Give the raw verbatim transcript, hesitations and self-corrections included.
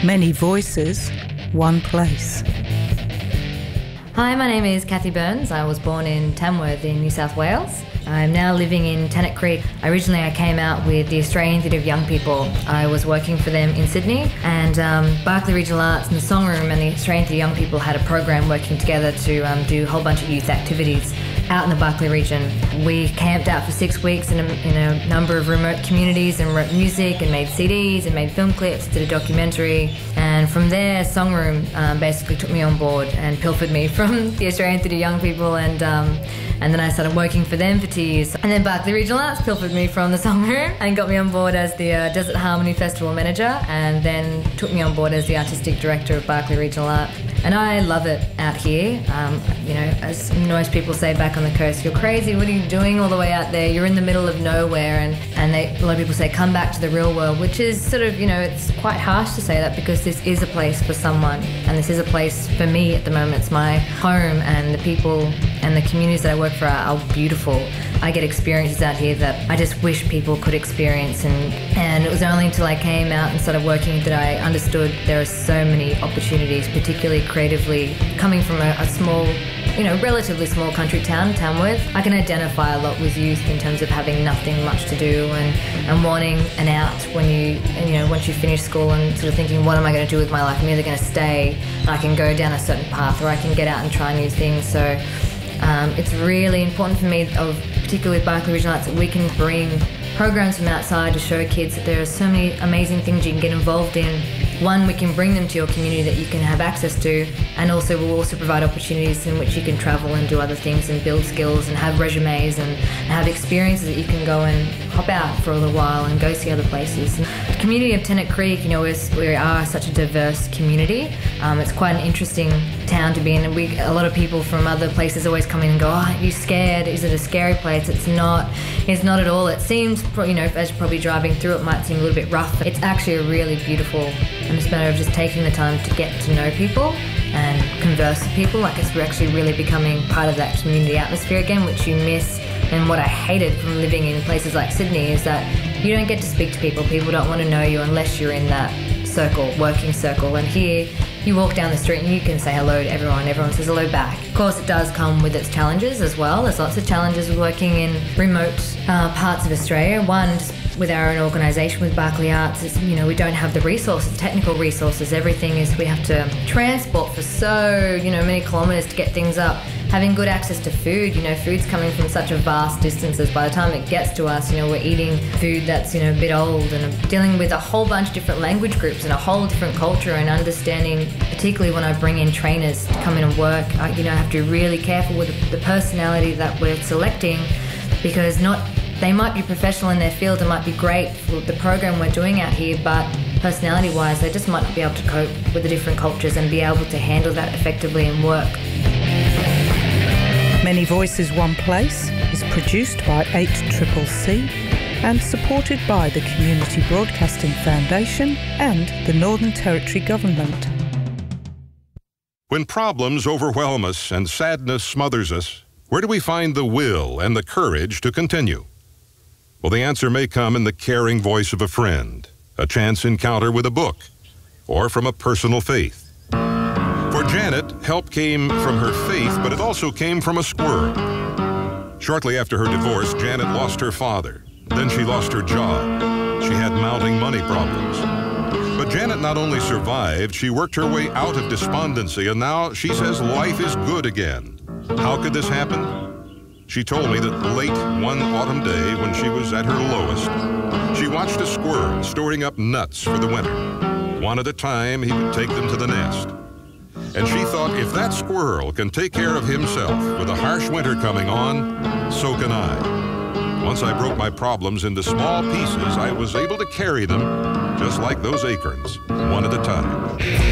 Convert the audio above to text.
Many voices, one place. Hi, my name is Kathy Burns. I was born in Tamworth in New South Wales. I'm now living in Tennant Creek. Originally, I came out with the Australian Theatre of Young People. I was working for them in Sydney, and um, Barkly Regional Arts and the Song Room and the Australian Theatre of Young People had a program working together to um, do a whole bunch of youth activities out in the Barkly region. We camped out for six weeks in a, in a number of remote communities and wrote music and made C Ds and made film clips, did a documentary, and from there, Song Room um, basically took me on board and pilfered me from the Australian Theatre of Young People, and um, and then I started working for them for two years. And then Barkly Regional Arts pilfered me from the Song Room and got me on board as the uh, Desert Harmony Festival manager, and then took me on board as the artistic director of Barkly Regional Arts. And I love it out here. Um, you know, as most people say back on the coast, you're crazy, what are you doing all the way out there? You're in the middle of nowhere. And, and they, a lot of people say, come back to the real world, which is sort of, you know, it's quite harsh to say that, because this is a place for someone. And this is a place for me at the moment. It's my home, and the people and the communities that I work for are, are beautiful. I get experiences out here that I just wish people could experience, and, and it was only until I came out and started working that I understood there are so many opportunities, particularly creatively. Coming from a, a small, you know, relatively small country town, Tamworth, I can identify a lot with youth in terms of having nothing much to do and, and wanting an out when you, and, you know, once you finish school, and sort of thinking, what am I going to do with my life? I'm either going to stay and I can go down a certain path, or I can get out and try new things. So um, it's really important for me, of particularly with Barkly Regional Arts, that we can bring programs from outside to show kids that there are so many amazing things you can get involved in. One, we can bring them to your community that you can have access to, and also we'll also provide opportunities in which you can travel and do other things and build skills and have resumes and, and have experiences that you can go and hop out for a little while and go see other places. And the community of Tennant Creek, you know, we're, we are such a diverse community. Um, it's quite an interesting town to be in. We, a lot of people from other places always come in and go, oh, are you scared? Is it a scary place? It's not. It's not at all. It seems, you know, as you're probably driving through, it might seem a little bit rough. It's actually a really beautiful, and it's a matter of just taking the time to get to know people and converse with people. Like, it's, we're actually really becoming part of that community atmosphere again, which you miss. And what I hated from living in places like Sydney is that you don't get to speak to people. People don't want to know you unless you're in that circle, working circle. And here, you walk down the street and you can say hello to everyone. Everyone says hello back. Of course, it does come with its challenges as well. There's lots of challenges with working in remote uh, parts of Australia. One, just with our own organisation, with Barkly Arts, is, you know, we don't have the resources, technical resources. Everything is, we have to transport for so, you know, many kilometres to get things up. Having good access to food, you know, food's coming from such a vast distances. By the time it gets to us, you know, we're eating food that's, you know, a bit old, and dealing with a whole bunch of different language groups and a whole different culture, and understanding, particularly when I bring in trainers to come in and work, I, you know, I have to be really careful with the personality that we're selecting, because not, they might be professional in their field and might be great for the program we're doing out here, but personality-wise, they just might not be able to cope with the different cultures and be able to handle that effectively and work. Many Voices, One Place is produced by eight C C C and supported by the Community Broadcasting Foundation and the Northern Territory Government. When problems overwhelm us and sadness smothers us, where do we find the will and the courage to continue? Well, the answer may come in the caring voice of a friend, a chance encounter with a book, or from a personal faith. For Janet, help came from her faith, but it also came from a squirrel. Shortly after her divorce, Janet lost her father. Then she lost her job. She had mounting money problems. But Janet not only survived, she worked her way out of despondency, and now she says life is good again. How could this happen? She told me that late one autumn day, when she was at her lowest, she watched a squirrel storing up nuts for the winter. One at a time, he would take them to the nest. And she thought, if that squirrel can take care of himself with a harsh winter coming on, so can I. Once I broke my problems into small pieces, I was able to carry them just like those acorns, one at a time.